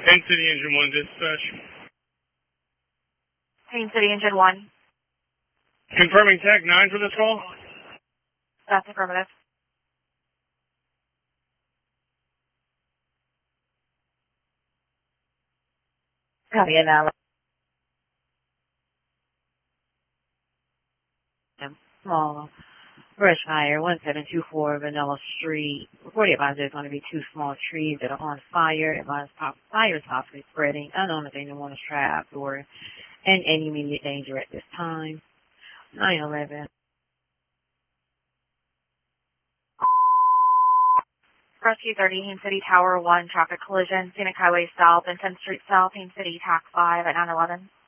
Haines City Engine 1 dispatch. Haines City Engine 1. Confirming TAC 9 for this call? That's affirmative. Copy it now. Small brush fire, 1724 Vanilla Street. Reported advisor there's going to be two small trees that are on fire. Advised fire is possibly spreading. Unknown if anyone is trapped or in any immediate danger at this time. 911. Rescue 30, Haines City Tower 1, traffic collision, Scenic Highway South and 10th Street South, Haines City, TAC 5 at 911.